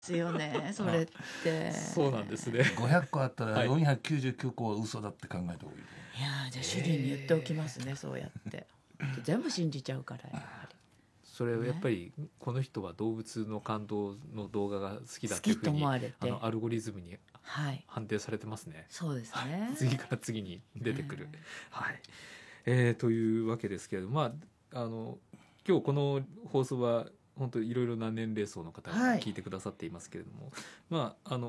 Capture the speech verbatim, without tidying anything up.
ですよねそれって。 そうなんですね。 ごひゃっこあったらよんひゃくきゅうじゅうきゅうこは嘘だって考えた方がいいと思う。 いやじゃあ主人に言っておきますね、そうやって全部信じちゃうからやっぱり。 それをやっぱりこの人は動物の感動の動画が好きだっていうふう好きとに思われてあのアルゴリズムにはい判定されてますね。 そうですね次から次に出てくる、 ねはいえー、というわけですけれども、まあ、あの今日この放送は本当にいろいろな年齢層の方がはい聞いてくださっていますけれども、まああの